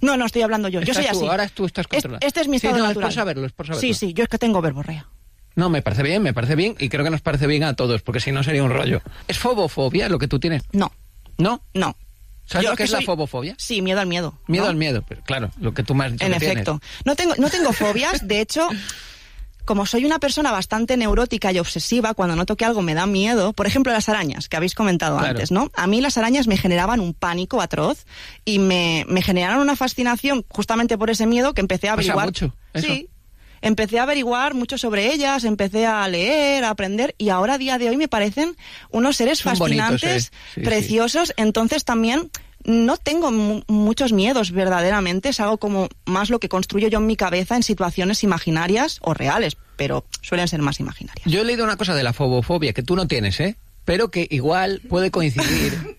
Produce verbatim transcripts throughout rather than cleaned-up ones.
No, no, estoy hablando yo. Yo soy tú, así. Ahora tú estás controlado. Este, este es mi estado sí, no, natural. Es por saberlo, es por saberlo. Sí, sí, yo es que tengo verborrea. No, me parece bien, me parece bien y creo que nos parece bien a todos, porque si no sería un rollo. ¿Es fobofobia lo que tú tienes? No. ¿No? No. ¿Sabes Yo lo que que es soy... la fobofobia? Sí, miedo al miedo. Miedo ¿no? al miedo, pero claro, lo que tú más En efecto. No tengo, no tengo fobias, de hecho, como soy una persona bastante neurótica y obsesiva, cuando noto que algo me da miedo, por ejemplo las arañas, que habéis comentado claro. antes, ¿no? A mí las arañas me generaban un pánico atroz y me, me generaron una fascinación justamente por ese miedo que empecé a averiguar. Pasa mucho, eso. Sí. Empecé a averiguar mucho sobre ellas, empecé a leer, a aprender, y ahora a día de hoy me parecen unos seres Son fascinantes, bonitos, eh. sí, preciosos. Sí. Entonces también no tengo mu- muchos miedos verdaderamente, es algo como más lo que construyo yo en mi cabeza en situaciones imaginarias o reales, pero suelen ser más imaginarias. Yo he leído una cosa de la fobofobia que tú no tienes, ¿eh? Pero que igual puede coincidir.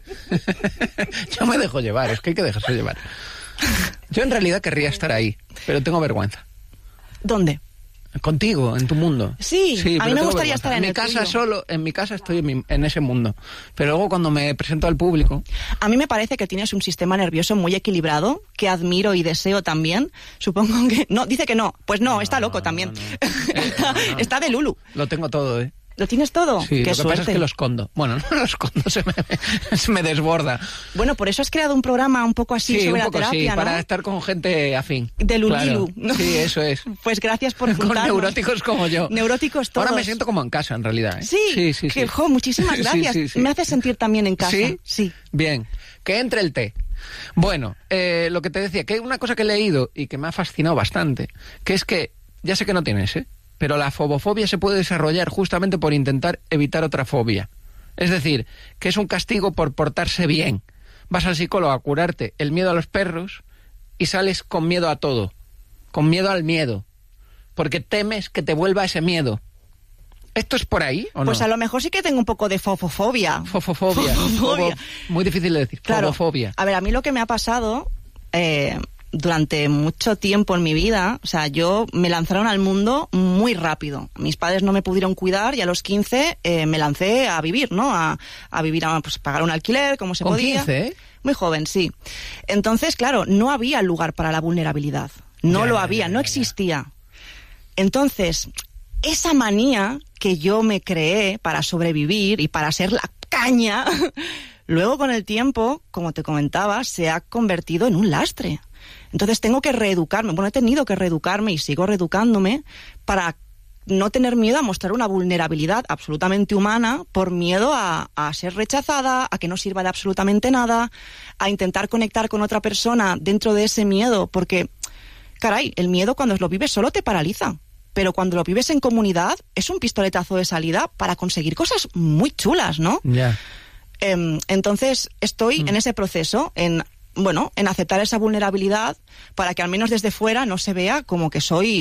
Yo me dejo llevar, es que hay que dejarse llevar. Yo en realidad querría estar ahí, pero tengo vergüenza. ¿Dónde? Contigo, en tu mundo. Sí, sí a mí me gustaría vergüenza. estar en mi el casa tuyo. solo, en mi casa estoy en, mi, en ese mundo. Pero luego cuando me presento al público... A mí me parece que tienes un sistema nervioso muy equilibrado, que admiro y deseo también. Supongo que... No, dice que no. Pues no, no está loco no, también. No, no. Eh, está, no, no. está de Lulu. Lo tengo todo, ¿eh? ¿Lo tienes todo? Sí, Qué lo que suerte. pasa es que lo escondo. Bueno, no lo escondo, se me, se me desborda. Bueno, por eso has creado un programa un poco así Sí, sobre un poco la terapia, sí, ¿no? para estar con gente afín. De Lulilu. Claro. ¿no? Sí, eso es. Pues gracias por Con juntarnos. neuróticos como yo. Neuróticos todos. Ahora me siento como en casa, en realidad. ¿eh? Sí, sí, sí. que, sí. jo, muchísimas Sí, gracias. sí, sí. Me hace sentir también en casa. ¿Sí? Sí. Bien. Que entre el té. Bueno, eh, lo que te decía, que hay una cosa que he leído y que me ha fascinado bastante, que es que, ya sé que no tienes, ¿eh? Pero la fobofobia se puede desarrollar justamente por intentar evitar otra fobia. Es decir, que es un castigo por portarse bien. Vas al psicólogo a curarte el miedo a los perros y sales con miedo a todo. Con miedo al miedo. Porque temes que te vuelva ese miedo. ¿Esto es por ahí o no? Pues a lo mejor sí que tengo un poco de fofofobia. Fofofobia. Fofofobia. Fobo- Muy difícil de decir. Claro. Fobofobia. A ver, a mí lo que me ha pasado... Eh, durante mucho tiempo en mi vida, o sea, yo me lanzaron al mundo muy rápido. Mis padres no me pudieron cuidar y a los quince eh, me lancé a vivir, ¿no? A, a vivir, a pues, pagar un alquiler, como se Con podía. quince, ¿eh? Muy joven, sí. Entonces, claro, no había lugar para la vulnerabilidad. No Ya, lo ya, había, ya, no ya. existía. Entonces, esa manía que yo me creé para sobrevivir y para ser la caña, luego con el tiempo, como te comentaba, se ha convertido en un lastre. Entonces tengo que reeducarme, bueno, he tenido que reeducarme y sigo reeducándome para no tener miedo a mostrar una vulnerabilidad absolutamente humana por miedo a, a ser rechazada, a que no sirva de absolutamente nada, a intentar conectar con otra persona dentro de ese miedo, porque, caray, el miedo cuando lo vives solo te paraliza, pero cuando lo vives en comunidad es un pistoletazo de salida para conseguir cosas muy chulas, ¿no? Ya. Eh, entonces estoy Mm. en ese proceso, en bueno, en aceptar esa vulnerabilidad para que al menos desde fuera no se vea como que soy...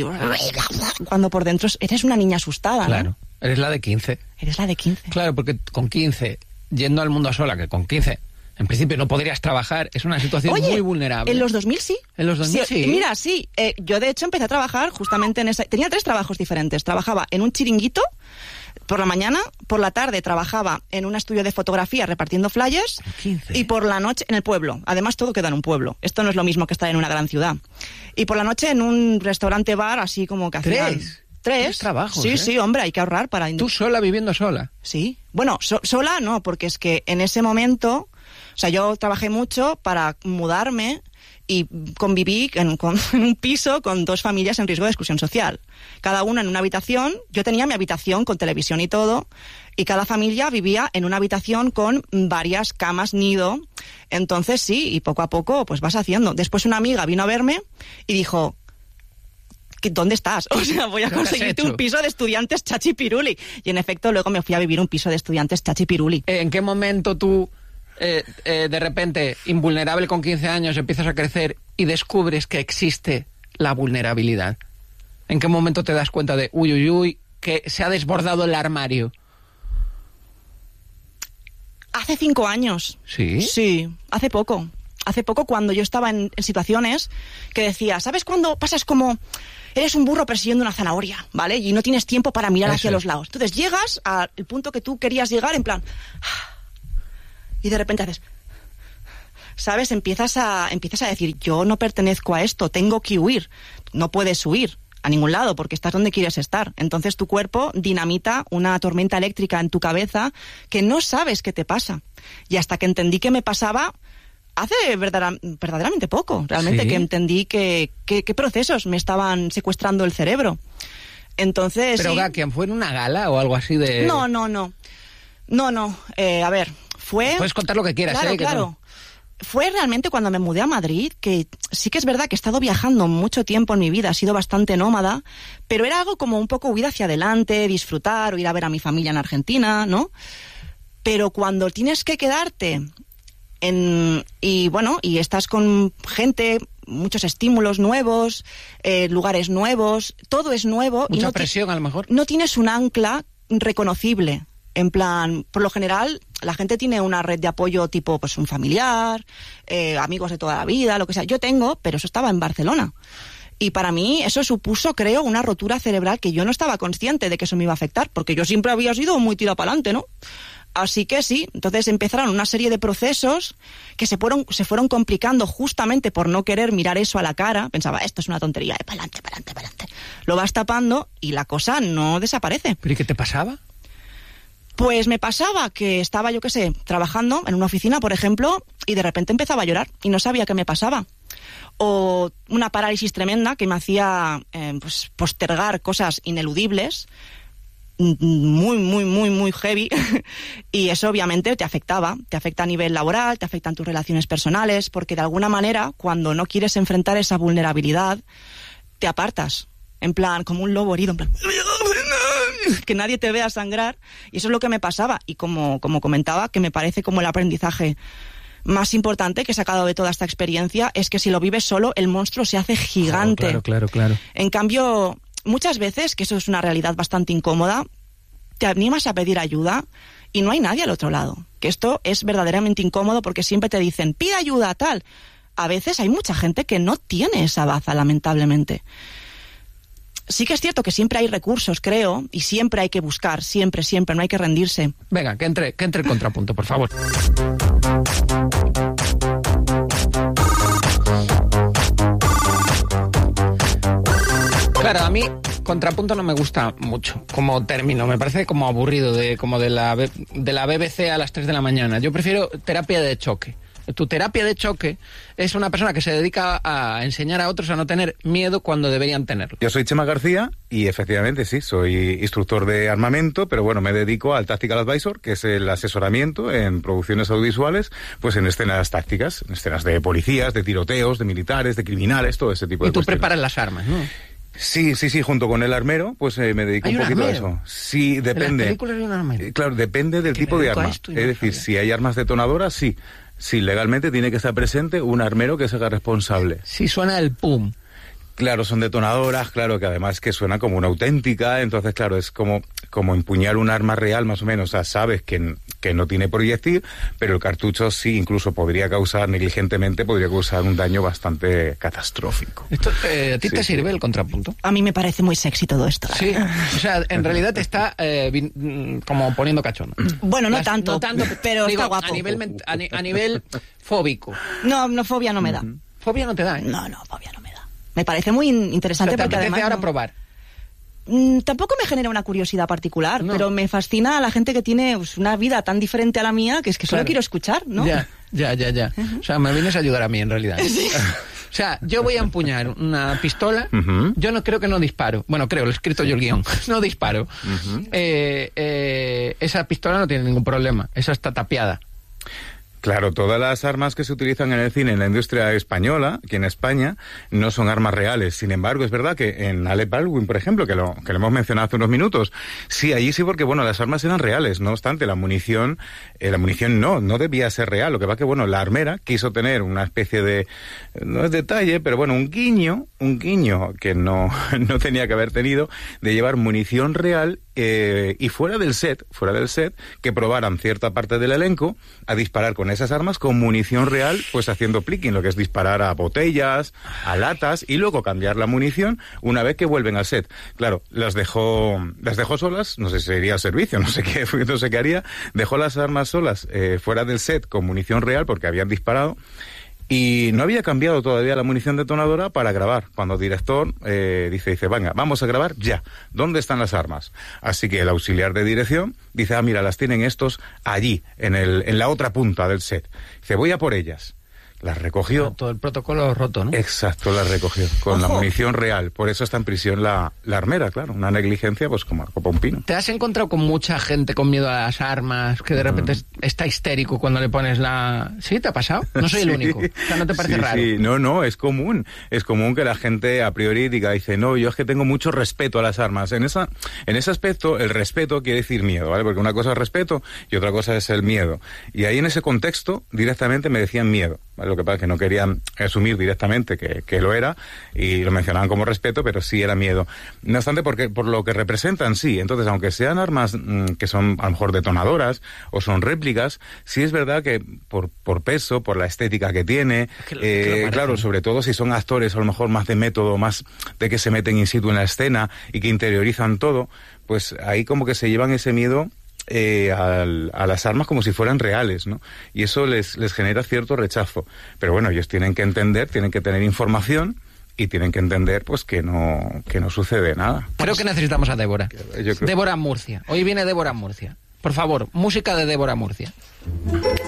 Cuando por dentro eres una niña asustada, Claro. ¿no? Eres la de quince. Eres la de quince. Claro, porque con quince, yendo al mundo sola, que con quince, en principio no podrías trabajar, es una situación Oye, muy vulnerable. en los dos mil sí. En los dos mil sí. Mira, sí. Eh, yo de hecho empecé a trabajar justamente en esa... Tenía tres trabajos diferentes. Trabajaba en un chiringuito por la mañana, por la tarde trabajaba en un estudio de fotografía repartiendo flyers quince. y por la noche en el pueblo. Además todo queda en un pueblo. Esto no es lo mismo que estar en una gran ciudad. Y por la noche en un restaurante bar así como que hacían... ¿Tres? Tres. Tres trabajos, Sí, ¿eh? sí, hombre, hay que ahorrar para... Tú sola viviendo sola. Sí. Bueno, so- sola no, porque es que en ese momento, o sea, yo trabajé mucho para mudarme y conviví en, con, en un piso con dos familias en riesgo de exclusión social. Cada una en una habitación, yo tenía mi habitación con televisión y todo, y cada familia vivía en una habitación con varias camas nido. Entonces sí, y poco a poco pues vas haciendo. Después una amiga vino a verme y dijo... ¿Dónde estás? O sea, voy a ¿Qué has conseguirte hecho? un piso de estudiantes chachipiruli. Y en efecto, luego me fui a vivir un piso de estudiantes chachipiruli. Eh, ¿En qué momento tú, eh, eh, de repente, invulnerable con quince años, empiezas a crecer y descubres que existe la vulnerabilidad? ¿En qué momento te das cuenta de, uy, uy, uy, que se ha desbordado el armario? Hace cinco años. ¿Sí? Sí, hace poco. Hace poco cuando yo estaba en, en situaciones que decía, ¿sabes cuando pasas como... Eres un burro persiguiendo una zanahoria, ¿vale? Y no tienes tiempo para mirar Eso hacia es. los lados. Entonces llegas al punto que tú querías llegar en plan... Y de repente haces... ¿sabes? Empiezas a, empiezas a decir, yo no pertenezco a esto, tengo que huir. No puedes huir a ningún lado porque estás donde quieres estar. Entonces tu cuerpo dinamita una tormenta eléctrica en tu cabeza que no sabes qué te pasa. Y hasta que entendí que me pasaba hace verdadera, verdaderamente poco, realmente, ¿sí? Que entendí que, que, que procesos me estaban secuestrando el cerebro. Entonces... ¿Pero sí. que fue en una gala o algo así de...? No, no, no. No, no. Eh, a ver, fue... Puedes contar lo que quieras, claro, ¿eh? Claro, Fue realmente cuando me mudé a Madrid, que sí que es verdad que he estado viajando mucho tiempo en mi vida, he sido bastante nómada, pero era algo como un poco huir hacia adelante, disfrutar o ir a ver a mi familia en Argentina, ¿no? Pero cuando tienes que quedarte en, y bueno, y estás con gente, muchos estímulos nuevos, eh, lugares nuevos, todo es nuevo. Mucha y no presión, a lo mejor. No tienes un ancla reconocible. En plan, por lo general, la gente tiene una red de apoyo tipo, pues, un familiar, eh, amigos de toda la vida, lo que sea. Yo tengo, pero eso estaba en Barcelona. Y para mí eso supuso, creo, una rotura cerebral que yo no estaba consciente de que eso me iba a afectar, porque yo siempre había sido muy tira para adelante, ¿no? Así que sí, entonces empezaron una serie de procesos que se fueron, se fueron complicando justamente por no querer mirar eso a la cara. Pensaba, esto es una tontería, eh, para adelante, para adelante, para adelante. Lo vas tapando y la cosa no desaparece. ¿Pero y qué te pasaba? Pues me pasaba que estaba, yo qué sé, trabajando en una oficina, por ejemplo, y de repente empezaba a llorar y no sabía qué me pasaba. O una parálisis tremenda que me hacía eh, pues, postergar cosas ineludibles, muy, muy, muy, muy heavy, y eso obviamente te afectaba, te afecta a nivel laboral, te afectan tus relaciones personales, porque de alguna manera, cuando no quieres enfrentar esa vulnerabilidad, te apartas, en plan, como un lobo herido, en plan... que nadie te vea sangrar, y eso es lo que me pasaba, y como, como comentaba, que me parece como el aprendizaje más importante que he sacado de toda esta experiencia, es que si lo vives solo, el monstruo se hace gigante. Oh, claro, claro, claro. En cambio, muchas veces, que eso es una realidad bastante incómoda, te animas a pedir ayuda y no hay nadie al otro lado, que esto es verdaderamente incómodo porque siempre te dicen, pide ayuda, tal. A veces hay mucha gente que no tiene esa baza, lamentablemente. Sí que es cierto que siempre hay recursos, creo, y siempre hay que buscar, siempre, siempre, no hay que rendirse. Venga, que entre, que entre el contrapunto, por favor. Claro, a mí contrapunto no me gusta mucho como término, me parece como aburrido, de como de la, de la B B C a las tres de la mañana. Yo prefiero terapia de choque. Tu terapia de choque es una persona que se dedica a enseñar a otros a no tener miedo cuando deberían tenerlo. Yo soy Chema García y efectivamente sí, soy instructor de armamento, pero bueno, me dedico al Tactical Advisor, que es el asesoramiento en producciones audiovisuales, pues en escenas tácticas, en escenas de policías, de tiroteos, de militares, de criminales, todo ese tipo de cosas. Y tú cuestiones. preparas las armas, ¿no? Sí, sí, sí, junto con el armero, pues eh, me dedico ¿Hay un un poquito armero? a eso. Sí, depende. ¿En las películas hay un armero? Eh, Claro, depende del Que tipo me de dedico a arma. esto y Es no decir, sabía. si hay armas detonadoras, sí. Sí, legalmente tiene que estar presente un armero que se haga responsable. Si suena el pum. Claro, son detonadoras, claro, que además que suena como una auténtica, entonces claro, es como, como empuñar un arma real más o menos, o sea, sabes que, que no tiene proyectil, pero el cartucho sí, incluso podría causar, negligentemente, podría causar un daño bastante catastrófico. Esto, eh, ¿A ti Sí, te sí. sirve el contrapunto? A mí me parece muy sexy todo esto. Sí, o sea, en realidad te está eh, vin- mm, como poniendo cachondo. Bueno, no Las- tanto, no tanto, pero digo, está guapo. A nivel, ment- a, ni- a nivel fóbico. No, no, fobia no me da. Fobia no te da, ¿eh? No, no, fobia no me da. Me parece muy in- O interesante sea, te porque apetece además... ahora no- probar. Mm, tampoco me genera una curiosidad particular, No. pero me fascina a la gente que tiene pues, una vida tan diferente a la mía que es que solo Claro. quiero escuchar, ¿no? Ya, ya, ya, ya. O sea, me vienes a ayudar a mí, en realidad. O sea, yo voy a empuñar una pistola, Ujú. yo no creo que no disparo. Bueno, creo, lo he escrito yo el guión. No disparo. Eh, eh, esa pistola no tiene ningún problema, esa está tapiada. Claro, todas las armas que se utilizan en el cine, en la industria española, aquí en España, no son armas reales. Sin embargo, es verdad que en Alec Baldwin, por ejemplo, que lo, que lo hemos mencionado hace unos minutos, sí, allí sí, porque, bueno, las armas eran reales. No obstante, la munición, eh, la munición no, no debía ser real. Lo que pasa que, bueno, la armera quiso tener una especie de, no es detalle, pero bueno, un guiño, un guiño que no, no tenía que haber tenido, de llevar munición real Eh, y fuera del set, fuera del set, que probaran cierta parte del elenco a disparar con esas armas con munición real, pues haciendo plicking, lo que es disparar a botellas, a latas, y luego cambiar la munición una vez que vuelven al set. Claro, las dejó, las dejó solas, no sé si sería el servicio, no sé qué, no sé qué haría, dejó las armas solas eh, fuera del set con munición real porque habían disparado. Y no había cambiado todavía la munición detonadora para grabar. Cuando el director eh, dice, dice, venga, vamos a grabar ya. ¿Dónde están las armas? Así que el auxiliar de dirección dice, ah, mira, las tienen estos allí, en, el, en la otra punta del set. Dice, voy a por ellas. Las recogió. Todo el protocolo roto, ¿no? Exacto, las recogió, con Ojo. la munición real. Por eso está en prisión la, la armera, claro. Una negligencia, pues como, como un pino. ¿Te has encontrado con mucha gente con miedo a las armas, que de repente mm. está histérico cuando le pones la... ¿Sí? ¿Te ha pasado? No soy el sí, único. O sea, ¿no te parece sí, raro? Sí, no, no, es común. Es común que la gente a priori diga, dice, no, yo es que tengo mucho respeto a las armas. En esa, en ese aspecto, el respeto quiere decir miedo, ¿vale? Porque una cosa es respeto y otra cosa es el miedo. Y ahí en ese contexto, directamente me decían miedo, ¿vale? Lo que pasa es que no querían asumir directamente que, que lo era y lo mencionaban como respeto, pero sí era miedo. No obstante, porque por lo que representan, sí. Entonces, aunque sean armas mmm, que son a lo mejor detonadoras o son réplicas, sí es verdad que por, por peso, por la estética que tiene, que, eh, que claro, sobre todo si son actores a lo mejor más de método, más de que se meten in situ en la escena y que interiorizan todo, pues ahí como que se llevan ese miedo Eh, al, a las armas como si fueran reales, ¿no? Y eso les, les genera cierto rechazo. Pero bueno, ellos tienen que entender, tienen que tener información y tienen que entender pues que no, que no sucede nada. Creo que necesitamos a Débora. Yo creo... Débora Murcia. Hoy viene Débora Murcia. Por favor, música de Débora Murcia.